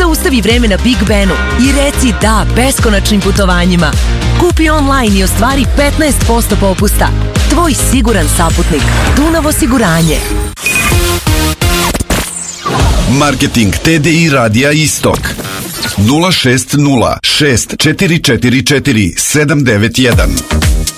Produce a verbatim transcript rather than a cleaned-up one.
Zaustavi vreme na Big Benu i reci da beskonačnim putovanjima. Kupi online i ostvari petnaest posto popusta. Tvoj siguran saputnik. Dunav osiguranje. Marketing T D I Radija Istok nula šest nula šest četiri četiri četiri sedam devet jedan.